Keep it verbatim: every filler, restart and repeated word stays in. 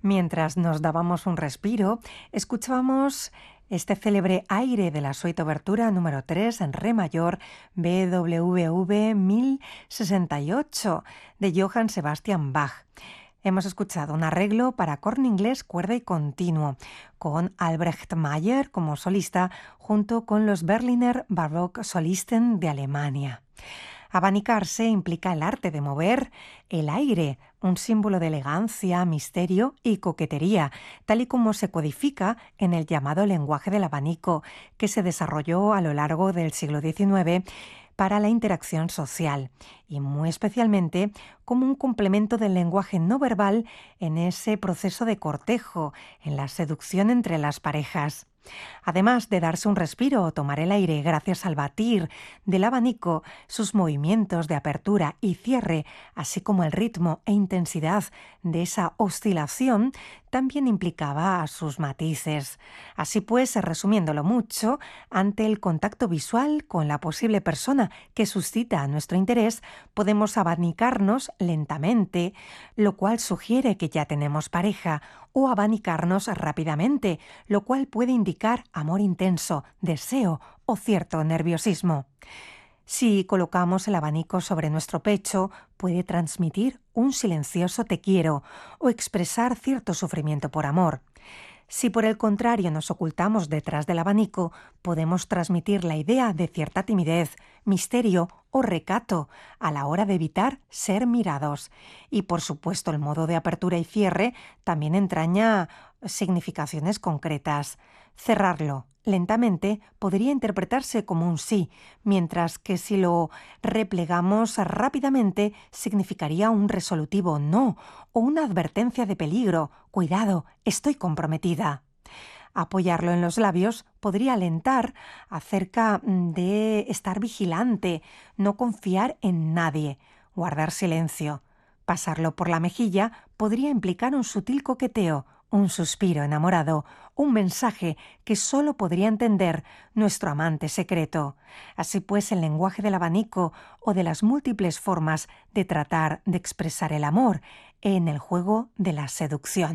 Mientras nos dábamos un respiro, escuchábamos este célebre aire de la suite obertura número tres en re mayor B W V mil sesenta y ocho de Johann Sebastian Bach. Hemos escuchado un arreglo para corno inglés, cuerda y continuo, con Albrecht Mayer como solista, junto con los Berliner Baroque Solisten de Alemania. Abanicarse implica el arte de mover el aire, un símbolo de elegancia, misterio y coquetería, tal y como se codifica en el llamado lenguaje del abanico, que se desarrolló a lo largo del siglo diecinueve para la interacción social, y muy especialmente como un complemento del lenguaje no verbal en ese proceso de cortejo, en la seducción entre las parejas. Además de darse un respiro o tomar el aire gracias al batir del abanico, sus movimientos de apertura y cierre, así como el ritmo e intensidad de esa oscilación, también implicaba sus matices. Así pues, resumiéndolo mucho, ante el contacto visual con la posible persona que suscita nuestro interés, podemos abanicarnos lentamente, lo cual sugiere que ya tenemos pareja, o abanicarnos rápidamente, lo cual puede indicar amor intenso, deseo o cierto nerviosismo. Si colocamos el abanico sobre nuestro pecho, puede transmitir un silencioso te quiero o expresar cierto sufrimiento por amor. Si por el contrario nos ocultamos detrás del abanico, podemos transmitir la idea de cierta timidez, misterio o recato a la hora de evitar ser mirados. Y por supuesto el modo de apertura y cierre también entraña significaciones concretas. Cerrarlo lentamente podría interpretarse como un sí, mientras que si lo replegamos rápidamente significaría un resolutivo no o una advertencia de peligro. Cuidado, estoy comprometida. Apoyarlo en los labios podría alentar acerca de estar vigilante, no confiar en nadie, guardar silencio. Pasarlo por la mejilla podría implicar un sutil coqueteo, un suspiro enamorado, un mensaje que solo podría entender nuestro amante secreto. Así pues, el lenguaje del abanico o de las múltiples formas de tratar de expresar el amor en el juego de la seducción.